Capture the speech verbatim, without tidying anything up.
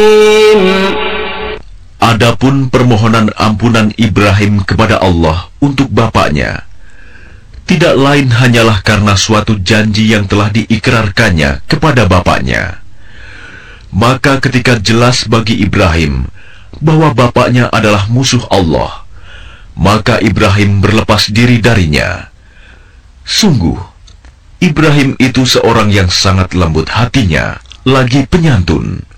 Adapun permohonan ampunan Ibrahim kepada Allah untuk bapaknya, tidak lain hanyalah karena suatu janji yang telah diikrarkannya kepada bapaknya. Maka ketika jelas bagi Ibrahim bahwa bapaknya adalah musuh Allah, maka Ibrahim berlepas diri darinya. Sungguh, Ibrahim itu seorang yang sangat lembut hatinya, lagi penyantun.